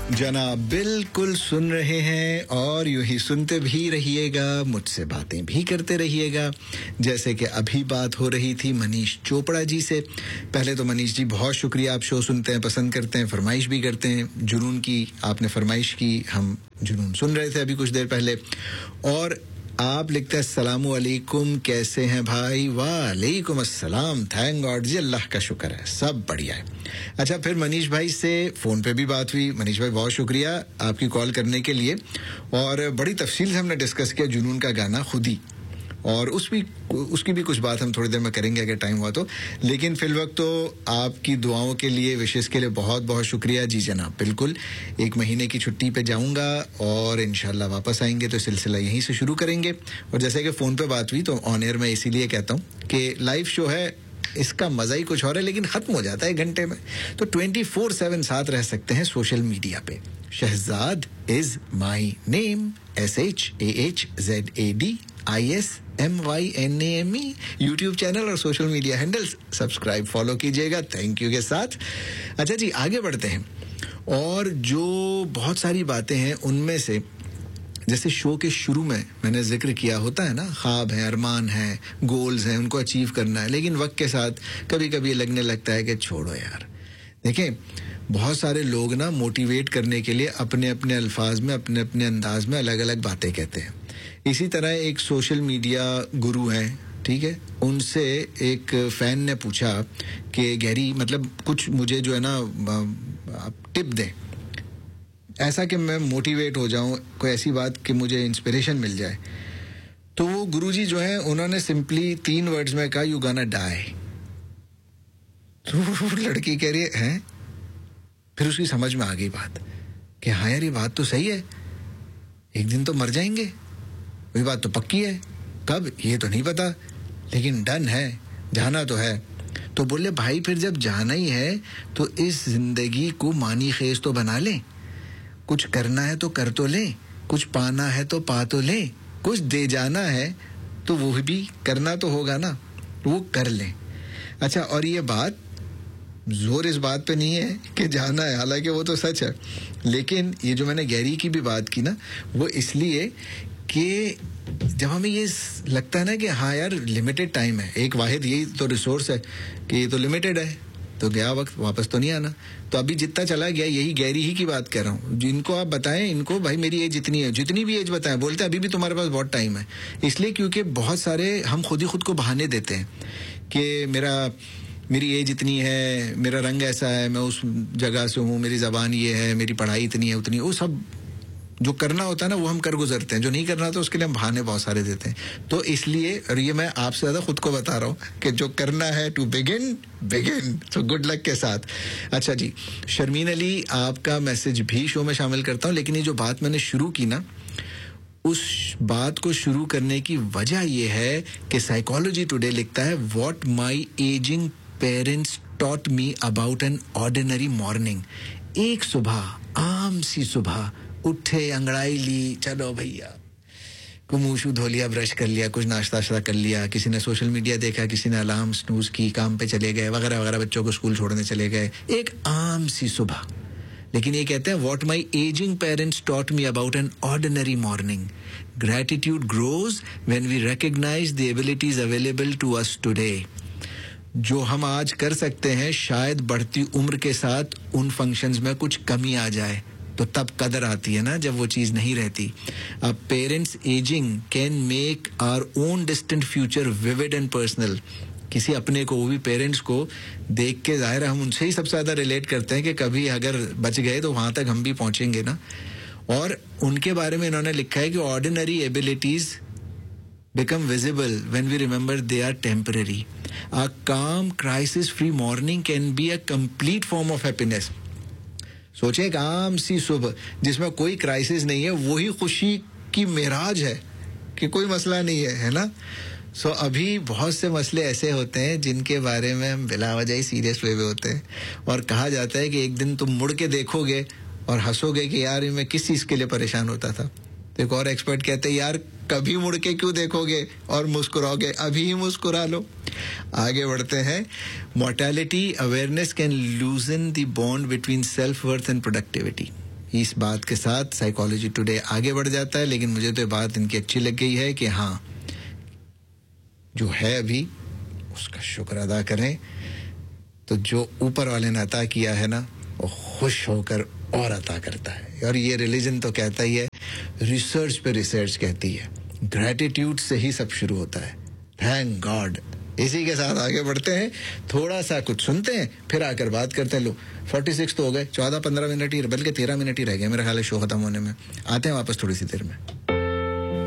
जनाब बिल्कुल सुन रहे हैं और यूं ही सुनते भी रहिएगा, मुझसे बातें भी करते रहिएगा। जैसे कि अभी बात हो रही थी मनीष चोपड़ा जी से। पहले तो मनीष जी बहुत शुक्रिया, आप शो सुनते हैं, पसंद करते हैं, फरमाइश भी करते हैं। जुनून की आपने फरमाइश की, हम जुनून सुन रहे थे अभी कुछ देर पहले। और आप लिखते हैं अस्सलामु अलैकुम, कैसे हैं भाई? वालेकुम अस्सलाम, थैंक गॉड जी, अल्लाह का शुक्र है, सब बढ़िया है। अच्छा, फिर मनीष भाई से फ़ोन पे भी बात हुई। मनीष भाई बहुत शुक्रिया आपकी कॉल करने के लिए, और बड़ी तफसील से हमने डिस्कस किया जुनून का गाना खुद ही, और उसकी भी कुछ बात हम थोड़ी देर में करेंगे अगर टाइम हुआ तो। लेकिन फिल वक्त तो आपकी दुआओं के लिए, विशेष के लिए बहुत बहुत शुक्रिया जी जनाब। बिल्कुल 1 महीने की छुट्टी पे जाऊंगा और इंशाल्लाह वापस आएंगे तो सिलसिला यहीं से शुरू करेंगे। और जैसे कि फ़ोन पे बात हुई तो ऑन एयर में इसीलिए कहता हूँ कि लाइव शो है, इसका मज़ा ही कुछ और है, लेकिन ख़त्म हो जाता है 1 घंटे में। तो 24/7 साथ रह सकते हैं सोशल मीडिया पे। Shahzad is my name, SHAHZADISMYNAME YouTube channel और social media handles subscribe follow कीजिएगा, थैंक यू के साथ। अच्छा जी, आगे बढ़ते हैं। और जो बहुत सारी बातें हैं उनमें से, जैसे शो के शुरू में मैंने जिक्र किया होता है ना, ख्वाब है, अरमान है, गोल्स हैं, उनको अचीव करना है, लेकिन वक्त के साथ कभी कभी लगने लगता है कि छोड़ो यार। देखें, बहुत सारे लोग ना मोटिवेट करने के लिए अपने अपने अल्फाज में, अपने अपने अंदाज में अलग अलग बातें कहते हैं। इसी तरह एक सोशल मीडिया गुरु हैं, ठीक है, उनसे एक फ़ैन ने पूछा कि गैरी, मतलब कुछ मुझे जो है ना आप टिप दें, ऐसा कि मैं मोटिवेट हो जाऊं, कोई ऐसी बात कि मुझे इंस्पिरेशन मिल जाए। तो वो गुरुजी जो हैं उन्होंने सिंपली 3 वर्ड्स में कहा, यू गोना डाई। तो लड़की कह रही है, फिर उसकी समझ में आ गई बात कि हाँ यार, ये बात तो सही है, एक दिन तो मर जाएंगे, ये बात तो पक्की है, कब ये तो नहीं पता, लेकिन डन है, जाना तो है। तो बोले भाई, फिर जब जाना ही है तो इस जिंदगी को मानी खेज तो बना लें, कुछ करना है तो कर तो लें, कुछ पाना है तो पा तो लें, कुछ दे जाना है तो वो भी करना तो होगा ना, वो कर लें। अच्छा, और ये बात, जोर इस बात पे नहीं है कि जाना है, हालांकि वो तो सच है, लेकिन ये जो मैंने गैरी की भी बात की ना, वो इसलिए कि जब हमें ये लगता है ना कि हाँ यार लिमिटेड टाइम है, एक वाहिद यही तो रिसोर्स है कि ये तो लिमिटेड है, तो गया वक्त वापस तो नहीं आना। तो अभी जितना चला गया, यही गैरी ही की बात कर रहा हूँ। जिनको आप बताएं, इनको भाई मेरी एज इतनी है, जितनी भी एज बताएं, बोलते हैं अभी भी तुम्हारे पास बहुत टाइम है। इसलिए क्योंकि बहुत सारे हम खुद ही खुद को बहाने देते हैं कि मेरी एज इतनी है, मेरा रंग ऐसा है, मैं उस जगह से हूँ, मेरी ज़बान ये है, मेरी पढ़ाई इतनी है, उतनी, वो सब जो करना होता है ना वो हम कर गुजरते हैं, जो नहीं करना तो उसके लिए हम बहाने बहुत सारे देते हैं। तो इसलिए, और ये मैं आपसे ज़्यादा खुद को बता रहा हूँ कि जो करना है to begin, so good luck के साथ। अच्छा जी, शर्मीन अली, आपका मैसेज भी शो में शामिल करता हूँ, लेकिन ये जो बात मैंने शुरू की ना, उस बात को शुरू करने की वजह यह है कि साइकोलॉजी टुडे लिखता है, what my ageing parents taught me about an ordinary morning. एक सुबह, आम सी सुबह, उठे, अंगड़ाई ली, चलो भैया, को मुँह शू धो लिया, ब्रश कर लिया, कुछ नाश्ता कर लिया, किसी ने सोशल मीडिया देखा, किसी ने अलार्म स्नूज की, काम पे चले गए, वगैरह वगैरह, बच्चों को स्कूल छोड़ने चले गए, एक आम सी सुबह। लेकिन ये कहते हैं, what my ageing parents taught me about an ordinary morning, gratitude grows when we recognise the abilities available to us today. जो हम आज कर सकते हैं, शायद बढ़ती उम्र के साथ उन फंक्शंस में कुछ कमी आ जाए, तो तब कदर आती है ना, जब वो चीज़ नहीं रहती। अब parents ageing can make our own distant future vivid and personal. किसी अपने को, वो भी पेरेंट्स को देख के, जाहिर है हम उनसे ही सबसे ज़्यादा रिलेट करते हैं कि कभी अगर बच गए तो वहाँ तक हम भी पहुँचेंगे ना। और उनके बारे में इन्होंने लिखा है कि ordinary abilities become visible when we remember they are temporary. A calm, crisis-free morning can be a complete form of happiness. सोचे, एक आम सी सुबह जिसमें कोई क्राइसिस नहीं है, वही खुशी की मेराज है कि कोई मसला नहीं है ना। सो अभी बहुत से मसले ऐसे होते हैं जिनके बारे में हम बिला वजह ही सीरियस वे होते हैं, और कहा जाता है कि एक दिन तुम मुड़ के देखोगे और हंसोगे कि यार मैं किस चीज़ के लिए परेशान होता था। तो एक और एक्सपर्ट कहते हैं, यार कभी मुड़ के क्यों देखोगे और मुस्कुराओगे, अभी ही मुस्कुरा लो। आगे बढ़ते हैं। Mortality awareness can लूजन the bond between self worth and productivity. इस बात के साथ साइकोलॉजी टुडे आगे बढ़ जाता है, लेकिन मुझे तो ये बात इनकी अच्छी लग गई है कि हाँ, जो है अभी उसका शुक्र अदा करें, तो जो ऊपर वाले ने अता किया है ना, वो खुश होकर और अता करता है। और ये रिलीजन तो कहता ही है, रिसर्च पे रिसर्च कहती है, ग्रैटिट्यूड से ही सब शुरू होता है। Thank God. इसी के साथ आगे बढ़ते हैं, थोड़ा सा कुछ सुनते हैं, फिर आकर बात करते हैं। लो 46 तो हो गए, 14-15 मिनट ही, बल्कि 13 मिनट ही रह गए मेरा ख्याल है शो खत्म होने में। आते हैं वापस थोड़ी सी देर में।